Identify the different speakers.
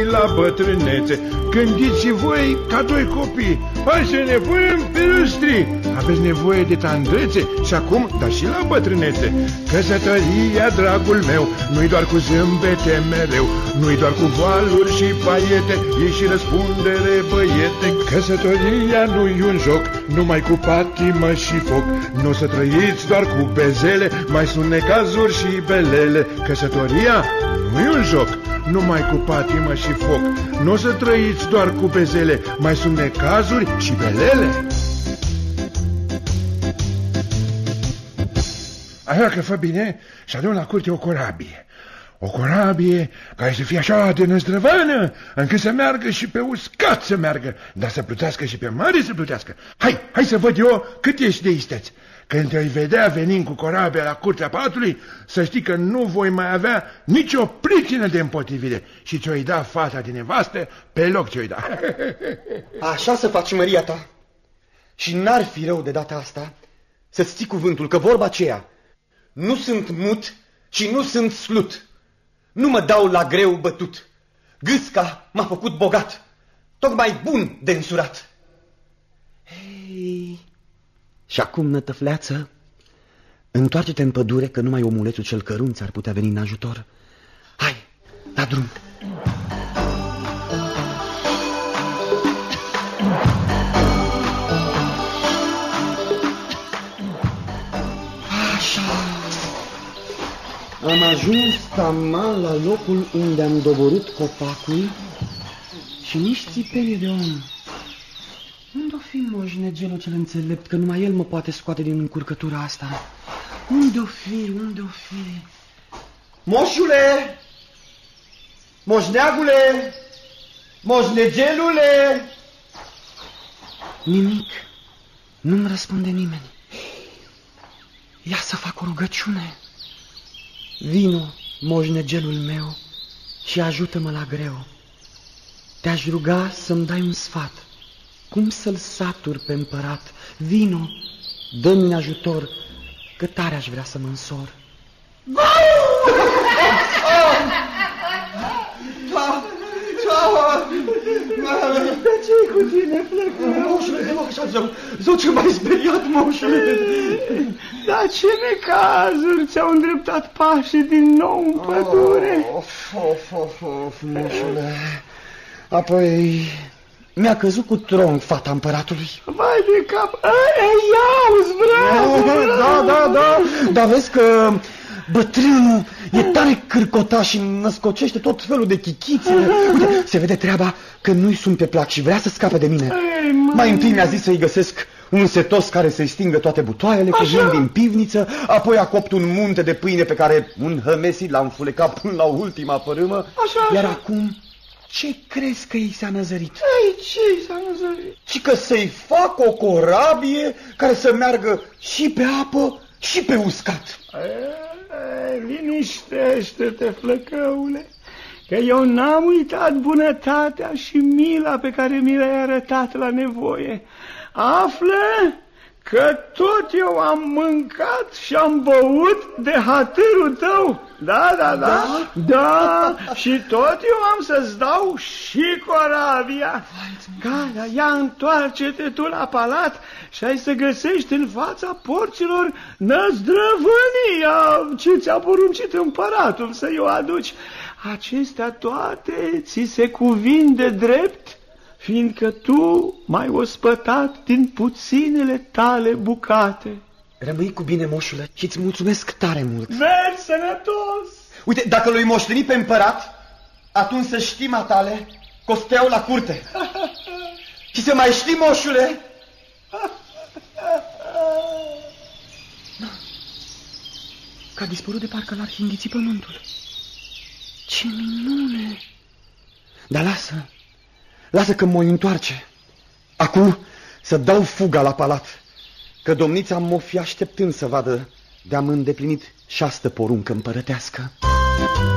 Speaker 1: la bătrânețe. Gândiți și voi ca doi copii. Hai să ne punem pe lustri. Aveți nevoie de tandrețe și acum, dar și la bătrânețe. Căsătoria, dragul meu, nu-i doar cu zâmbete mereu, nu-i doar cu voaluri și paiete, e și răspundere, băiete. Căsătoria nu-i un joc, numai cu patimă și foc. Nu o să trăiți doar cu bezele, mai sunt necazuri și belele. Căsătoria nu-i un joc, numai cu patimă și foc. Nu o să trăiți doar cu bezele, mai sunt necazuri și belele. Așa că fă bine să adun la curte o corabie. O corabie care să fie așa de năzdrăvană încât să meargă și pe uscat să meargă, dar să plutească și pe mare să plutească. Hai să văd eu cât ești de isteț. Când te-ai vedea venind cu corabia la curtea palatului, să știi că nu voi mai avea nicio pricină de împotrivire și ți-o-i da fata din nevastă pe loc ți-o-i da.
Speaker 2: Așa să faci, măria ta. Și n-ar fi rău de data asta să-ți ții cuvântul, că vorba aceea, nu sunt mut și nu sunt slut. Nu mă dau la greu bătut. Gâsca m-a făcut bogat, tocmai bun de însurat. Hei, și acum, nătăfleață, întoarce-te în pădure, că numai omulețul cel cărunt ar putea veni în ajutor. Hai, la drum. Am ajuns taman la locul unde am doborât copacul și nici țipenie de om. Unde-o fi moșnegelul cel înțelept, că numai el mă poate scoate din încurcătura asta? Unde-o fi, unde-o fi? Moșule! Moșneagule! Moșnegelule! Nimic. Nu-mi răspunde nimeni. Ia să fac o rugăciune. Vino, moșnegelul meu, și ajută-mă la greu. Te-aș ruga să-mi dai un sfat, cum să-l satur pe împărat. Vino, dă-mi ajutor, că tare aș vrea să mă însor. De ce-i cu tine, flăcău? Moșule, zău, ce m-ai speriat, moșule. Dar ce necazuri ți-au îndreptat pașii din nou în pădure? Of, moșule. Apoi mi-a căzut cu tronc fata împăratului. Vai de cap! Ia-uzi, vreau! Da, dar vezi că bătrânul e tare cârcotaș și născocește tot felul de chichițe. Uite, se vede treaba că nu-i sunt pe plac și vrea să scape de mine. Mai întâi mi-a zis să-i găsesc un setos care să-i stingă toate butoaiele cu vin din pivniță, apoi a copt un munte de pâine pe care un hămesit l-a înfulecat până la ultima părâmă. Iar acum, ce crezi că i s-a năzărit? Ce i s-a năzărit? Și că să-i fac o corabie care să meargă și pe apă și pe uscat. Liniștește-te, flăcăule, că eu n-am uitat bunătatea și mila pe care mi le-ai arătat la nevoie. Află că tot eu am mâncat și am băut de hatârul tău. Da, și tot eu am să-ți dau și corabia. Gata, ia întoarce-te tu la palat și ai să găsești în fața porților năzdrăvânia ce ți-a poruncit împăratul să-i o aduci. Acestea toate ți se cuvin de drept, fiindcă tu m-ai ospătat din puținele tale bucate. Rămâi cu bine, moșule, și îți mulțumesc tare mult. Mergi sănătos! Uite, dacă l-ai moștenit pe împărat, atunci să știi, matale, că o să te iau la curte. Și să mai știi, moșule... Că a dispărut de parcă l-ar fi înghițit pământul. Ce minune! Dar lasă că mă întoarce. Acum să dau fuga la palat, că domnița m-o fi așteptând să vadă de-am îndeplinit 6 poruncă împărătească.